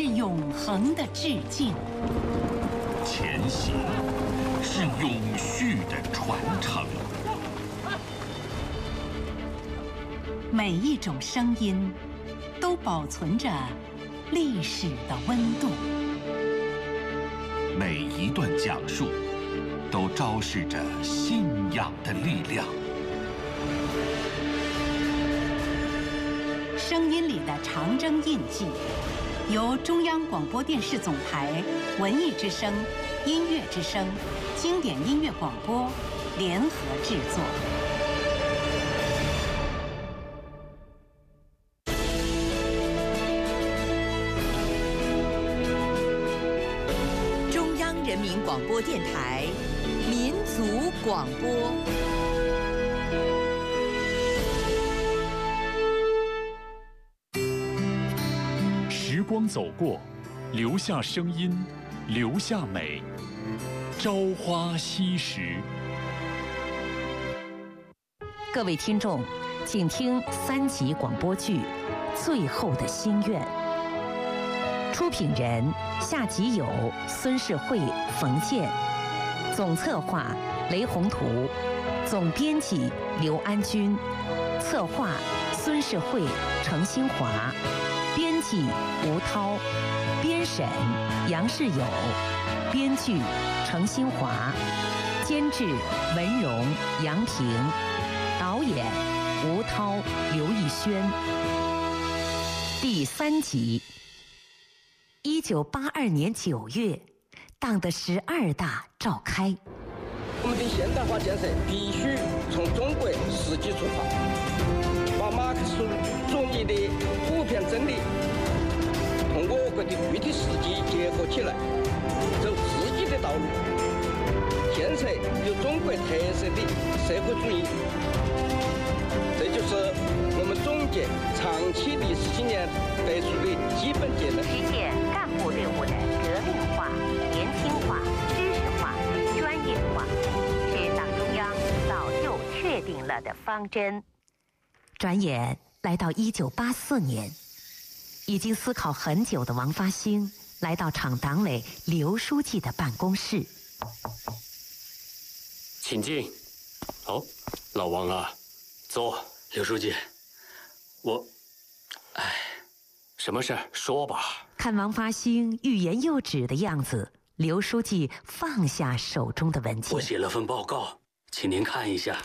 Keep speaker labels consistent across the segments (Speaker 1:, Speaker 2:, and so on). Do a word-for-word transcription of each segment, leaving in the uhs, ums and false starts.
Speaker 1: 是永恒的致敬。
Speaker 2: 前行是永续的传承。
Speaker 1: 每一种声音都保存着历史的温度，
Speaker 2: 每一段讲述都昭示着信仰的力量。
Speaker 1: 声音里的长征印记，由中央广播电视总台文艺之声、音乐之声、经典音乐广播联合制作。
Speaker 3: 中央人民广播电台民族广播。
Speaker 4: 时光走过，留下声音，留下美。朝花夕拾。
Speaker 5: 各位听众，请听三集广播剧《最后的心愿》。出品人夏吉友、孙世慧、冯健，总策划雷宏图，总编辑刘安军，策划孙世慧、程新华，编辑吴涛，编审杨世友，编剧程新华，监制文荣、杨平，导演吴涛、刘奕轩。第三集。一九八二年九月，党的十二大召开。
Speaker 6: 我们的现代化建设必须从中国实际出发，把马克思主义的普遍真理同我国的具体实际结合起来，走自己的道路，建设有中国特色的社会主义。这就是我们总结长期历史经验得出的基本结论。
Speaker 5: 实现干部队伍的革命化、年轻化、知识化、专业化，是党中央早就确定了的方针。转眼来到一九八四年，已经思考很久的王发兴来到厂党委刘书记的办公室。
Speaker 7: 请进。哦，老王啊，坐。刘书记，我，哎，什么事说吧。
Speaker 5: 看王发兴欲言又止的样子，刘书记放下手中的文件。
Speaker 7: 我写了份报告，请您看一下。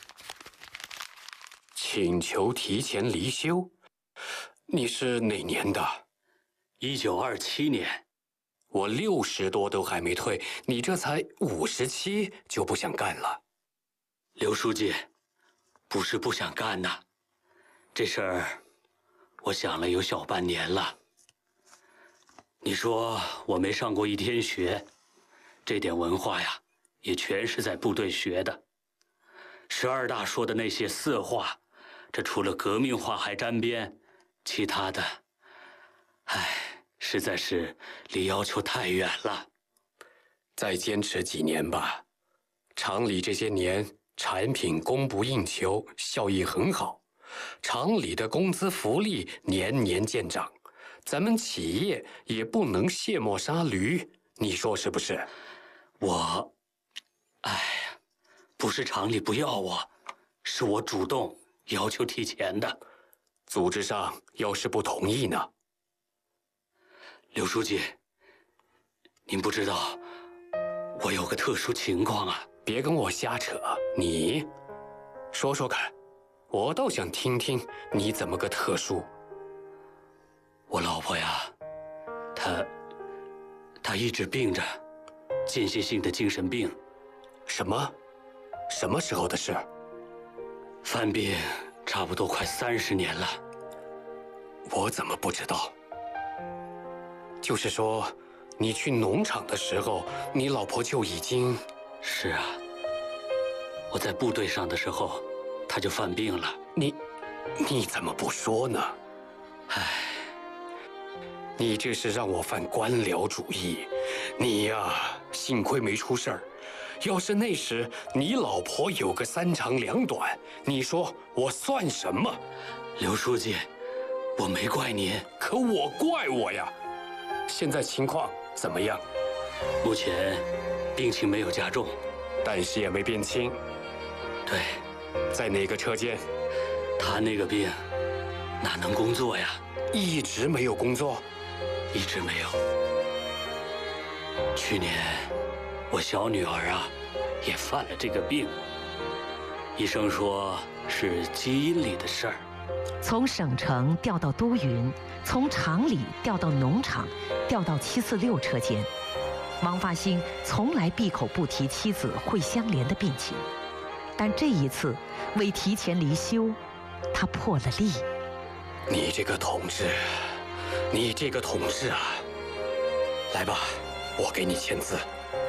Speaker 7: 请求提前离休。你是哪年的？一九二七年。我六十多都还没退，你这才五十七就不想干了。刘书记，不是不想干呐，这事儿我想了有小半年了。你说我没上过一天学，这点文化呀，也全是在部队学的。十二大说的那些色话，这除了革命化还沾边，其他的，唉，实在是离要求太远了。再坚持几年吧，厂里这些年产品供不应求，效益很好，厂里的工资福利年年见涨，咱们企业也不能卸磨杀驴，你说是不是？我，哎，不是厂里不要我，是我主动要求提前的。组织上要是不同意呢？刘书记，您不知道我有个特殊情况啊。别跟我瞎扯，你说说看，我倒想听听你怎么个特殊。我老婆呀，她她一直病着，间歇性的精神病。什么？什么时候的事？犯病差不多快三十年了。我怎么不知道？就是说，你去农场的时候，你老婆就已经……是啊，我在部队上的时候，她就犯病了。你，你怎么不说呢？唉，你这是让我犯官僚主义。你呀，幸亏没出事儿。要是那时你老婆有个三长两短，你说我算什么？刘书记，我没怪您，可我怪我呀。 现在情况怎么样？
Speaker 2: 目前病情没有加重，
Speaker 7: 但是也没变轻。
Speaker 2: 对，
Speaker 7: 在哪个车间？
Speaker 2: 他那个病哪能工作呀？
Speaker 7: 一直没有工作，
Speaker 2: 一直没有。去年我小女儿啊也犯了这个病，医生说是基因里的事儿。
Speaker 5: 从省城调到都匀，从厂里调到农场，调到七四六车间。王发兴从来闭口不提妻子惠香莲的病情，但这一次为提前离休，他破了例。
Speaker 7: 你这个同志，你这个同志啊！来吧，我给你签字。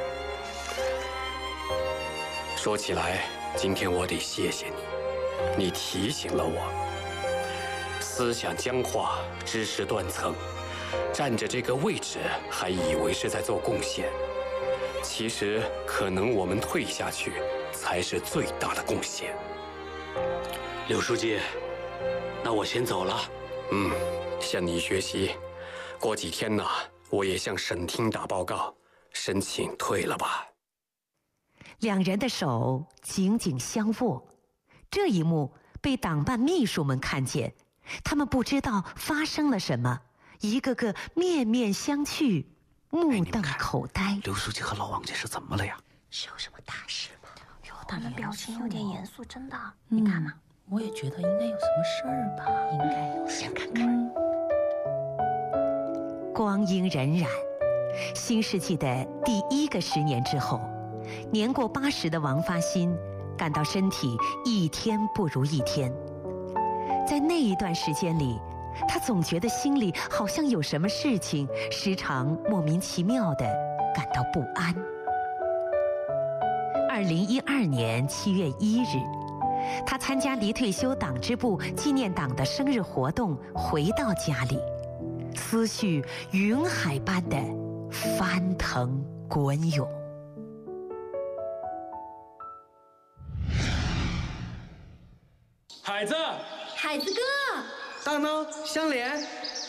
Speaker 7: 说起来，今天我得谢谢你，你提醒了我。思想僵化，知识断层，站着这个位置还以为是在做贡献，其实可能我们退下去才是最大的贡献。
Speaker 2: 刘书记，那我先走了。
Speaker 7: 嗯，向你学习。过几天呢，我也向省厅打报告，申请退了吧。
Speaker 5: 两人的手紧紧相握，这一幕被党办秘书们看见，他们不知道发生了什么，一个个面面相觑，目瞪口呆。
Speaker 8: 刘书记和老王家是怎么了呀？
Speaker 9: 是有什么大事吗？哟，他们表情有点严肃，真的。
Speaker 10: 嗯、
Speaker 9: 你看嘛，
Speaker 10: 我也觉得应该有什么事儿吧，应该有。
Speaker 9: 先看看。
Speaker 10: 嗯、
Speaker 5: 光阴荏苒，新世纪的第一个十年之后，年过八十的王发新感到身体一天不如一天。在那一段时间里，他总觉得心里好像有什么事情，时常莫名其妙地感到不安。二零一二年七月一日，他参加离退休党支部纪念党的生日活动，回到家里，思绪云海般的翻腾滚涌。
Speaker 11: 海子，
Speaker 9: 海子哥，
Speaker 6: 大孬，香莲，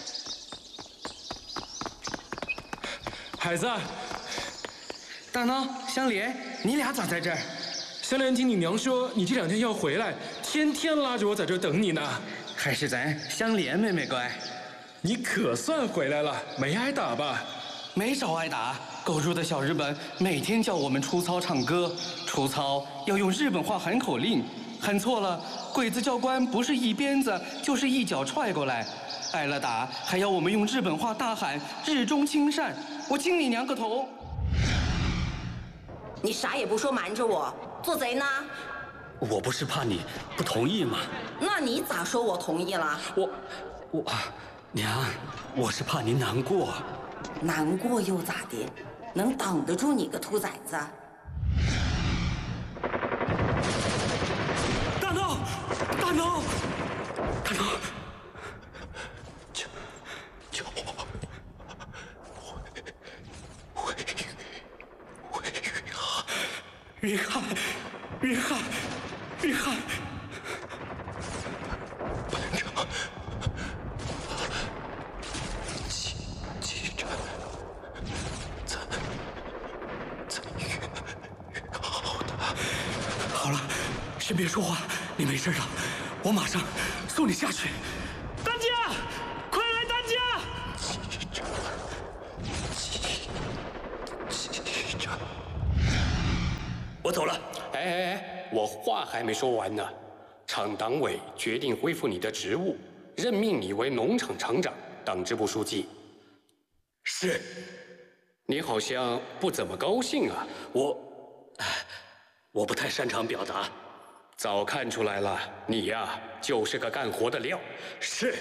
Speaker 11: 海子，
Speaker 6: 大孬，香莲，你俩咋在这儿？
Speaker 11: 香莲听你娘说你这两天要回来，天天拉着我在这儿等你呢。
Speaker 6: 还是咱香莲妹妹乖。
Speaker 11: 你可算回来了，没挨打吧？
Speaker 6: 没少挨打。狗猪的小日本每天叫我们出操唱歌，出操要用日本话喊口令，喊错了，鬼子教官不是一鞭子就是一脚踹过来，挨了打还要我们用日本话大喊日中亲善，我亲你娘个头！
Speaker 3: 你啥也不说，瞒着我做贼呢？
Speaker 2: 我不是怕你不同意吗？
Speaker 3: 那你咋说我同意了？
Speaker 2: 我我娘，我是怕您难过。
Speaker 3: 难过又咋的？能挡得住你个兔崽子？
Speaker 2: 大孬，大孬，大孬，救救我！回回回云汉，云汉，云汉，云汉，班长，记记着，咱咱越越好的。好了，先别说话，你没事的，我马上送你下去。担架，快来担架！记着，记记着。我走了。
Speaker 7: 哎哎哎，我话还没说完呢。厂党委决定恢复你的职务，任命你为农场厂长、党支部书记。
Speaker 2: 是。
Speaker 7: 你好像不怎么高兴啊。
Speaker 2: 我，我不太擅长表达。
Speaker 7: 早看出来了，你呀就是个干活的料。
Speaker 2: 是。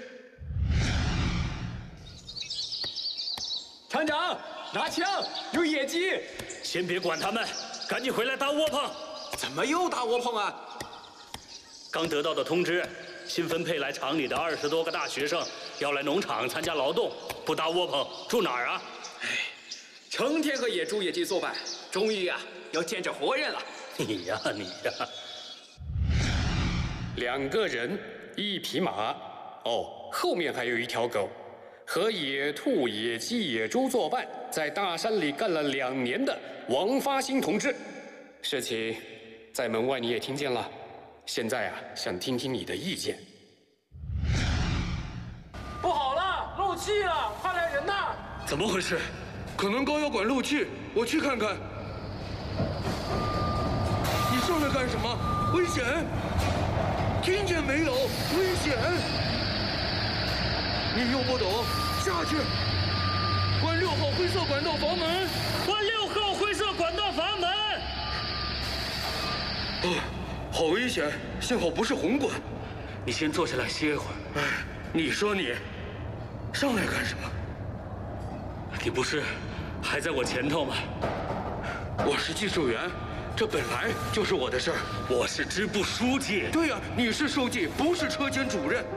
Speaker 11: 厂长，拿枪，有野鸡。
Speaker 2: 先别管他们，赶紧回来打窝棚。
Speaker 8: 怎么又打窝棚啊？
Speaker 2: 刚得到的通知，新分配来厂里的二十多个大学生要来农场参加劳动，不搭窝棚住哪儿啊？
Speaker 8: 哎，成天和野猪野鸡作伴，终于啊要见着活人了。
Speaker 2: 你呀你呀，
Speaker 7: 两个人一匹马，哦，后面还有一条狗。 和野兔、野鸡、野猪作伴，在大山里干了两年的王发兴同志。事情在门外你也听见了，现在啊，想听听你的意见。
Speaker 11: 不好了，漏气了，快来人呐！
Speaker 2: 怎么回事？可能高压管漏气，我去看看。你上来干什么？危险！听见没有？危险！你又不懂，下去！关六号灰色管道阀门！
Speaker 11: 关六号灰色管道阀门！
Speaker 2: 哦，好危险！幸好不是红管。你先坐下来歇一会儿。哎，你说你上来干什么？你不是还在我前头吗？我是技术员，这本来就是我的事儿。我是支部书记。对呀，你是书记，不是车间主任。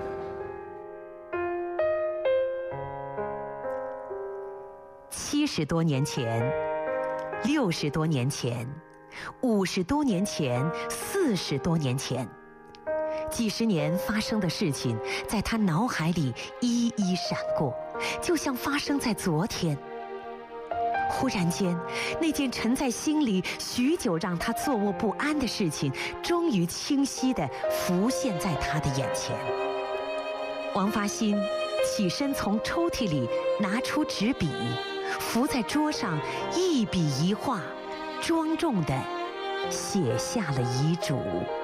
Speaker 5: 七十多年前，六十多年前，五十多年前，四十多年前，几十年发生的事情，在他脑海里一一闪过，就像发生在昨天。忽然间，那件沉在心里许久让他坐卧不安的事情，终于清晰地浮现在他的眼前。王发兴起身从抽屉里拿出纸笔，伏在桌上，一笔一画，庄重地写下了遗嘱。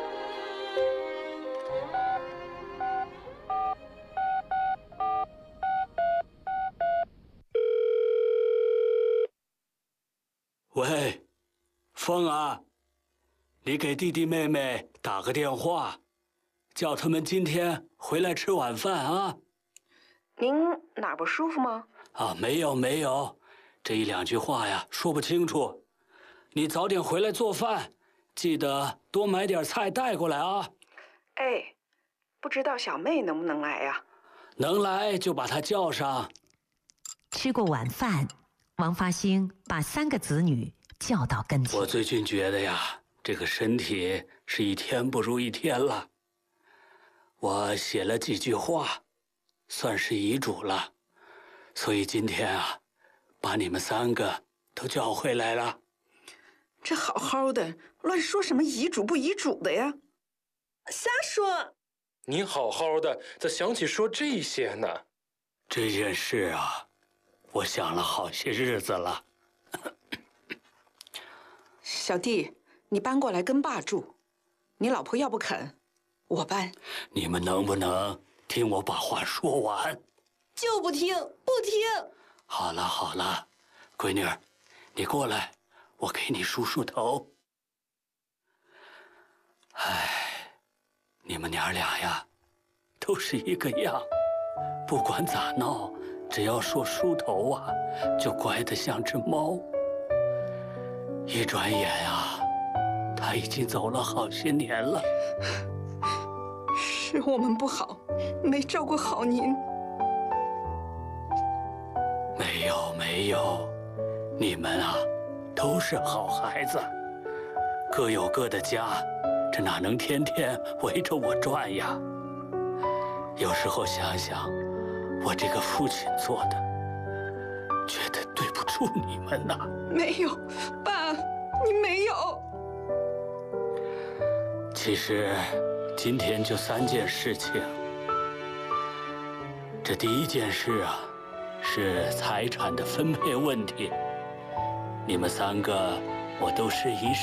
Speaker 2: 喂，凤啊，你给弟弟妹妹打个电话，叫他们今天回来吃晚饭啊。
Speaker 12: 您哪不舒服吗？
Speaker 2: 啊，没有没有，这一两句话呀说不清楚。你早点回来做饭，记得多买点菜带过来啊。
Speaker 12: 哎，不知道小妹能不能来呀？
Speaker 2: 能来就把她叫上。
Speaker 5: 吃过晚饭，王发兴把三个子女叫到跟前。
Speaker 2: 我最近觉得呀，这个身体是一天不如一天了。我写了几句话，算是遗嘱了，所以今天啊，把你们三个都叫回来了。
Speaker 12: 这好好的，乱说什么遗嘱不遗嘱的呀？
Speaker 9: 瞎说！
Speaker 11: 你好好的，咋想起说这些呢？
Speaker 2: 这件事啊，我想了好些日子了。
Speaker 12: 小弟，你搬过来跟爸住，你老婆要不肯，我搬。
Speaker 2: 你们能不能听我把话说完？
Speaker 9: 就不听，不听。
Speaker 2: 好了好了，闺女儿，你过来，我给你梳梳头。唉，你们娘俩呀，都是一个样，不管咋闹，只要说梳头啊，就乖得像只猫。一转眼啊，他已经走了好些年了。
Speaker 12: 是我们不好，没照顾好您。
Speaker 2: 没有没有，你们啊，都是好孩子，各有各的家，这哪能天天围着我转呀？有时候想想，我这个父亲做的，觉得对不住你们呐。
Speaker 12: 没有，爸，你没有。
Speaker 2: 其实，今天就三件事情。这第一件事啊，是财产的分配问题。你们三个，我都是一